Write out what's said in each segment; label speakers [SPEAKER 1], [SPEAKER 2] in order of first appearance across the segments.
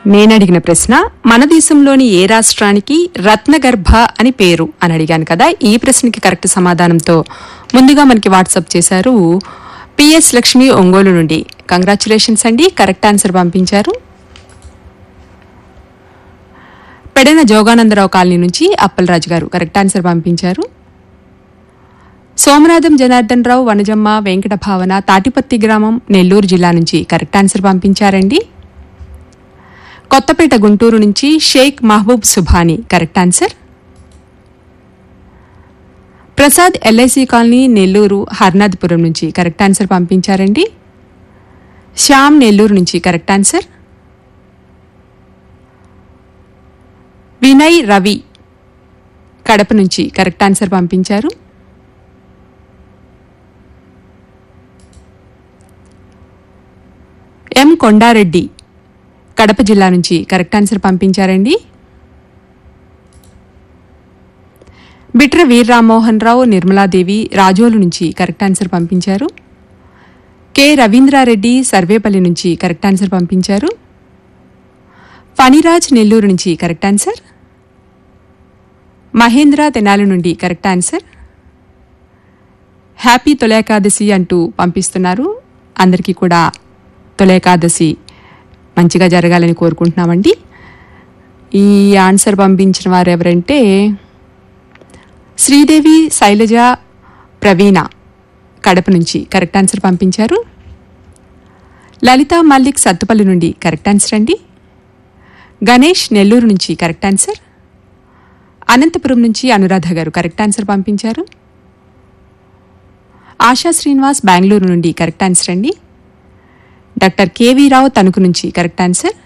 [SPEAKER 1] నేనడిగిన ప్రశ్న మన దేశంలోని ఏ రాష్ట్రానికి రత్నగర్భ అని పేరు అని అడిగాను కదా. ఈ ప్రశ్నకి కరెక్ట్ సమాధానంతో ముందుగా మనకి వాట్సాప్ చేశారు పిఎస్ లక్ష్మి ఒంగోలు నుండి. కంగ్రాచులేషన్స్ అండి, కరెక్ట్ ఆన్సర్ పంపించారు. పెడన జోగానందరావు కాలనీ నుంచి అప్పలరాజు గారు కరెక్ట్ ఆన్సర్ పంపించారు. సోమనాథం జనార్దన్ రావు, వనజమ్మ, వెంకట భావన, తాటిపత్తి గ్రామం, నెల్లూరు జిల్లా నుంచి కరెక్ట్ ఆన్సర్ పంపించారండి. కొత్తపేట గుంటూరు నుంచి Sheikh Mahabub Subhani correct answer. Prasad LIC colony Nellore Harnathapuram నుంచి కరెక్ట్ ఆన్సర్ పంపించారండి. శ్యామ్ నెల్లూరు నుంచి కరెక్ట్ ఆన్సర్. వినయ్ రవి కడప నుంచి కరెక్ట్ ఆన్సర్ పంపించారు. ఎం కొండారెడ్డి కడప జిల్లా నుంచి కరెక్ట్ ఆన్సర్ పంపించారండి. బిట్ర వీర్ రామ్మోహన్ రావు, నిర్మలాదేవి రాజోలు నుంచి కరెక్ట్ ఆన్సర్ పంపించారు. కె రవీంద్రారెడ్డి సర్వేపల్లి నుంచి కరెక్ట్ ఆన్సర్ పంపించారు. ఫణిరాజ్ నెల్లూరు నుంచి కరెక్ట్ ఆన్సర్. మహేంద్ర తెనాలి నుండి కరెక్ట్ ఆన్సర్. హ్యాపీ తొలేకాదశి అంటూ పంపిస్తున్నారు. అందరికీ కూడా తొలేకాదశి మంచిగా జరగాలని కోరుకుంటున్నామండి. ఈ ఆన్సర్ పంపించిన వారు ఎవరంటే శ్రీదేవి శైలజ ప్రవీణ కడప నుంచి కరెక్ట్ ఆన్సర్ పంపించారు. లలిత మల్లిక్ సత్తుపల్లి నుండి కరెక్ట్ ఆన్సర్ అండి. గణేష్ నెల్లూరు నుంచి కరెక్ట్ ఆన్సర్. అనంతపురం నుంచి అనురాధ గారు కరెక్ట్ ఆన్సర్ పంపించారు. ఆశా శ్రీనివాస్ బెంగళూరు నుండి కరెక్ట్ ఆన్సర్ అండి. డాక్టర్ కేవీ రావు తణుకు నుంచి కరెక్ట్ ఆన్సర్.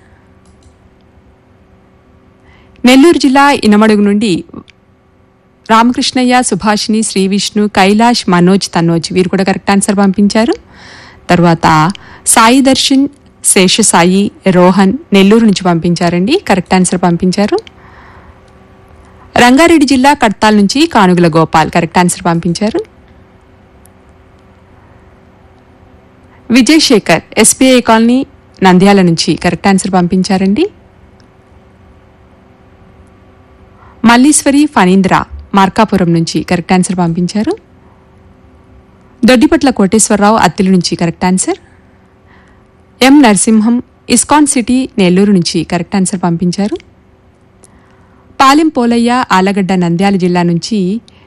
[SPEAKER 1] నెల్లూరు జిల్లా ఇనమడుగు నుండి రామకృష్ణయ్య, సుభాషిణి, శ్రీ విష్ణు, కైలాష్, మనోజ్, తన్నోజ్ వీరు కూడా కరెక్ట్ ఆన్సర్ పంపించారు. తర్వాత సాయి దర్శన్, శేషసాయి, రోహన్ నెల్లూరు నుంచి పంపించారండి, కరెక్ట్ ఆన్సర్ పంపించారు. రంగారెడ్డి జిల్లా కడ్తాల్ నుంచి కానుగుల గోపాల్ కరెక్ట్ ఆన్సర్ పంపించారు. విజయ్ శేఖర్ ఎస్బీఐ కాలనీ నంద్యాల నుంచి కరెక్ట్ ఆన్సర్ పంపించారండి. మల్లీశ్వరి ఫణీంద్ర మార్కాపురం నుంచి కరెక్ట్ ఆన్సర్ పంపించారు. దొడ్డిపట్ల కోటేశ్వరరావు అత్తిలి నుంచి కరెక్ట్ ఆన్సర్. ఎం నరసింహం ఇస్కాన్ సిటీ నెల్లూరు నుంచి కరెక్ట్ ఆన్సర్ పంపించారు. పాలెం పోలయ్య ఆలగడ్డ నంద్యాల జిల్లా నుంచి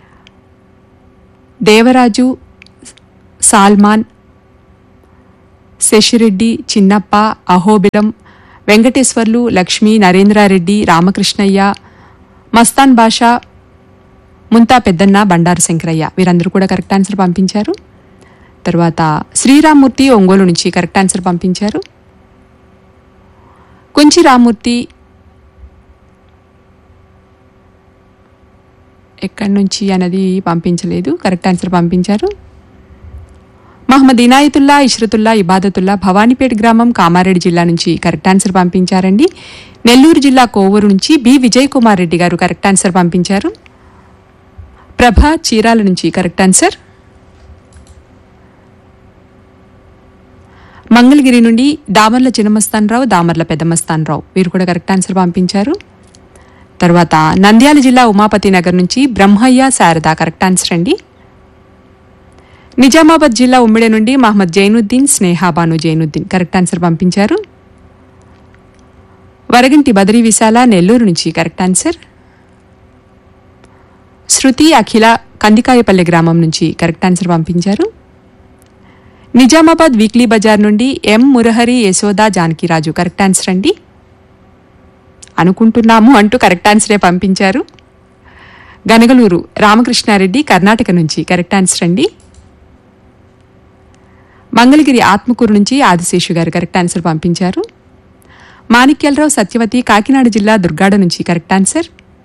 [SPEAKER 1] దేవరాజు, సాల్మాన్, శశిరెడ్డి, చిన్నప్ప, అహోబిలం, వెంకటేశ్వర్లు, లక్ష్మి, నరేంద్రారెడ్డి, రామకృష్ణయ్య, మస్తాన్ బాషా, ముంతా పెద్దన్న, బండారు శంకరయ్య వీరందరూ కూడా కరెక్ట్ ఆన్సర్ పంపించారు. తర్వాత శ్రీరామ్మూర్తి ఒంగోలు నుంచి కరెక్ట్ ఆన్సర్ పంపించారు. కుంచి రామ్మూర్తి ఎక్కడి నుంచి అన్నది పంపించలేదు, కరెక్ట్ ఆన్సర్ పంపించారు. మహమ్మద్ ఇనాయతుల్లా, ఇష్రతుల్లా, ఇబాదతుల్లా భవానీపేట గ్రామం కామారెడ్డి జిల్లా నుంచి కరెక్ట్ ఆన్సర్ పంపించారండి. నెల్లూరు జిల్లా కోవూరు నుంచి బి విజయ్ కుమార్ రెడ్డి గారు కరెక్ట్ ఆన్సర్ పంపించారు. ప్రభ చీరాల నుంచి కరెక్ట్ ఆన్సర్. మంగళగిరి నుండి దామర్ల చిన్నమస్తాన్ రావు, దామర్ల పెద్దమస్తాన్ రావు వీరు కూడా కరెక్ట్ ఆన్సర్ పంపించారు. తర్వాత నంద్యాల జిల్లా ఉమాపతి నగర్ నుంచి బ్రహ్మయ్య శారద కరెక్ట్ ఆన్సర్ అండి. నిజామాబాద్ జిల్లా ఉమ్మిడి నుండి మహమ్మద్ జైనుద్దీన్, స్నేహాబాను జైనుద్దీన్ కరెక్ట్ ఆన్సర్ పంపించారు. వరగంటి బదరి విశాల నెల్లూరు నుంచి కరెక్ట్ ఆన్సర్. శృతి అఖిల కందికాయపల్లి గ్రామం నుంచి కరెక్ట్ ఆన్సర్ పంపించారు. నిజామాబాద్ వీక్లీ బజార్ నుండి ఎం మురహరి, యశోద, జానకిరాజు కరెక్ట్ ఆన్సర్ అండి. అనుకుంటున్నాము అంటూ కరెక్ట్ ఆన్సరే పంపించారు. గనగలూరు రామకృష్ణారెడ్డి కర్ణాటక నుంచి కరెక్ట్ ఆన్సర్ అండి. మంగళగిరి ఆత్మకూరు నుంచి ఆదిశేషు గారు కరెక్ట్ ఆన్సర్ పంపించారు. మాణిక్యాలరావు సత్యవతి కాకినాడ జిల్లా దుర్గాడ నుంచి కరెక్ట్ ఆన్సర్.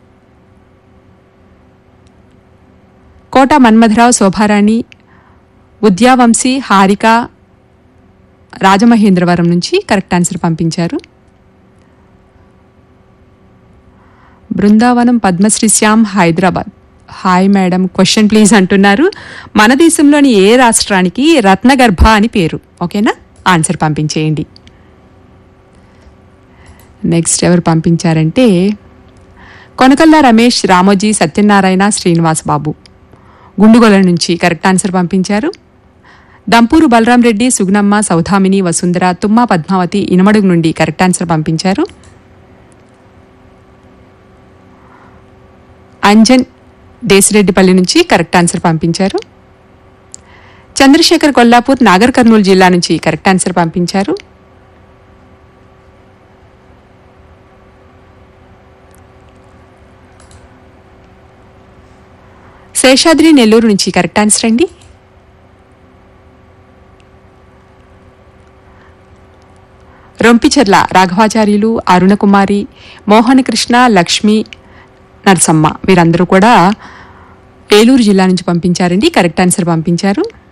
[SPEAKER 1] కోట మన్మథరావు, శోభారాణి, ఉద్యావంశీ, హారిక రాజమహేంద్రవరం నుంచి కరెక్ట్ ఆన్సర్ పంపించారు. Brindavanam Padmashri Shyam Hyderabad hi madam question please అంటున్నారు. మన దేశంలోని ఏ రాష్ట్రానికి రత్నగర్భ అని పేరు? ఓకేనా, ఆన్సర్ పంపించేయండి. నెక్స్ట్ ఎవరు పంపించారంటే కొనకల్లా రమేష్, రామోజీ, సత్యనారాయణ, శ్రీనివాస్ బాబు గుండుగొల నుంచి కరెక్ట్ ఆన్సర్ పంపించారు. దంపూరు బలరాం రెడ్డి, సుగుణమ్మ, సౌధామిని, వసుంధర, తుమ్మా పద్మావతి ఇనమడుగు నుండి కరెక్ట్ ఆన్సర్ పంపించారు. అంజన్ దేశిరెడ్డిపల్లి నుంచి కరెక్ట్ ఆన్సర్ పంపించారు. చంద్రశేఖర్ కొల్లాపూర్, నాగర్ కర్నూలు జిల్లా నుంచి కరెక్ట్ ఆన్సర్ పంపించారు. శేషాద్రి నెల్లూరు నుంచి కరెక్ట్ ఆన్సర్ అండి. రొంపిచెర్ల రాఘవాచార్యులు, అరుణకుమారి, మోహన కృష్ణ, లక్ష్మి, నరసమ్మ వీరందరూ కూడా ఏలూరు జిల్లా నుంచి పంపించారండి. కరెక్ట్ ఆన్సర్ పంపించారు.